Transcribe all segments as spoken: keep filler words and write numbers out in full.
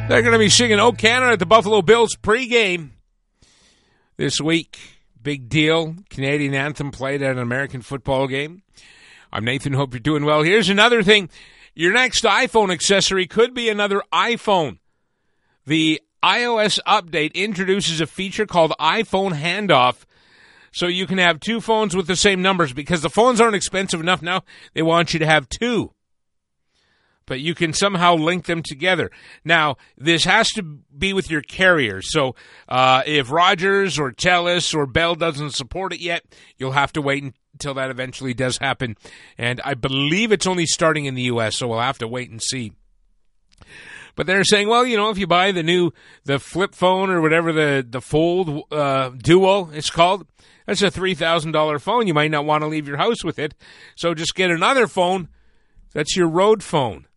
They're going to be singing "O Canada" at the Buffalo Bills pregame this week. Big deal. Canadian anthem played at an American football game. I'm Nathan. Hope you're doing well. Here's another thing. Your next iPhone accessory could be another iPhone. The iOS update introduces a feature called iPhone Handoff, so you can have two phones with the same numbers, because the phones aren't expensive enough now. They want you to have two, but you can somehow link them together. Now, this has to be with your carrier, so uh, if Rogers or TELUS or Bell doesn't support it yet, you'll have to wait until that eventually does happen, and I believe it's only starting in the U S, so we'll have to wait and see. But they're saying, well, you know, if you buy the new, the flip phone or whatever, the, the Fold uh, Duo it's called, that's a three thousand dollars phone. You might not want to leave your house with it. So just get another phone. That's your road phone.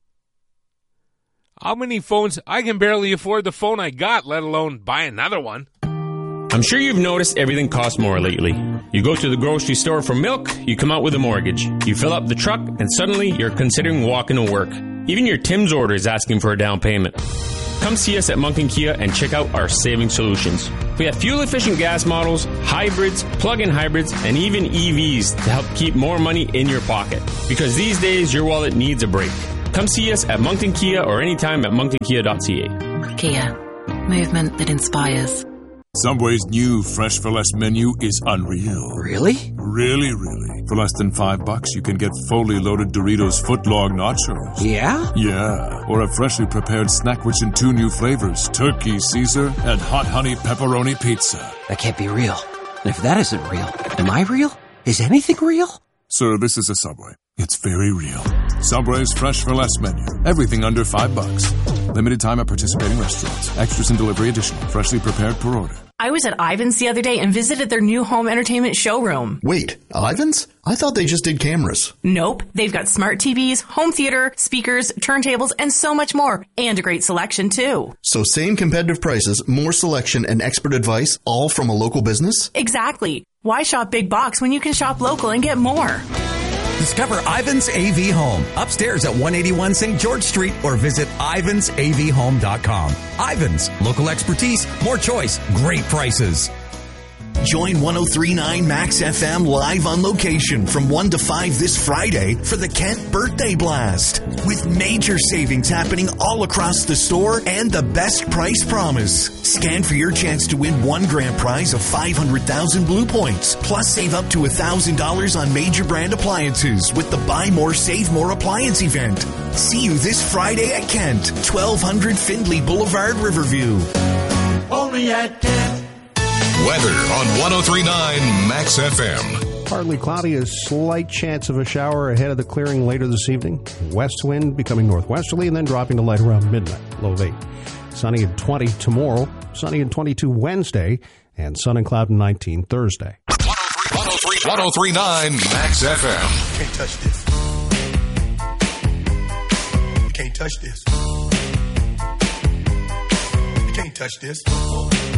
How many phones? I can barely afford the phone I got, let alone buy another one. I'm sure you've noticed everything costs more lately. You go to the grocery store for milk, you come out with a mortgage. You fill up the truck, and suddenly you're considering walking to work. Even your Tim's order is asking for a down payment. Come see us at Moncton Kia and check out our saving solutions. We have fuel-efficient gas models, hybrids, plug-in hybrids, and even E Vs to help keep more money in your pocket. Because these days, your wallet needs a break. Come see us at Moncton Kia or anytime at moncton kia dot c a. Kia. Movement that inspires. Subway's new Fresh for Less menu is unreal. Really? Really, really. For less than five bucks, you can get fully loaded Doritos footlong nachos. Yeah? Yeah. Or a freshly prepared snack which in two new flavors, Turkey Caesar and Hot Honey Pepperoni Pizza. That can't be real. And if that isn't real, am I real? Is anything real? Sir, this is a Subway. It's very real. Subway's Fresh for Less menu. Everything under five bucks. Limited time at participating restaurants. Extras and delivery additional. Freshly prepared per order. I was at Ivan's the other day and visited their new home entertainment showroom. Wait, Ivan's? I thought they just did cameras. Nope. They've got smart T Vs, home theater, speakers, turntables, and so much more. And a great selection, too. So same competitive prices, more selection, and expert advice, all from a local business? Exactly. Why shop big box when you can shop local and get more? Discover Ivan's A V Home upstairs at one eighty-one Saint George Street or visit ivans a v home dot com. Ivan's, local expertise, more choice, great prices. Join one oh three point nine Max F M live on location from one to five this Friday for the Kent Birthday Blast. With major savings happening all across the store and the best price promise. Scan for your chance to win one grand prize of five hundred thousand Blue Points. Plus save up to one thousand dollars on major brand appliances with the Buy More, Save More appliance event. See you this Friday at Kent, twelve hundred Findlay Boulevard, Riverview. Only at Kent. Weather on one oh three point nine Max F M. Partly cloudy, a slight chance of a shower ahead of the clearing later this evening. West wind becoming northwesterly and then dropping to light around midnight, low of eight. Sunny and twenty tomorrow, sunny and twenty-two Wednesday, and sun and cloud and nineteen Thursday. one oh three point nine Max F M. Can't touch this. You can't touch this. You can't touch this.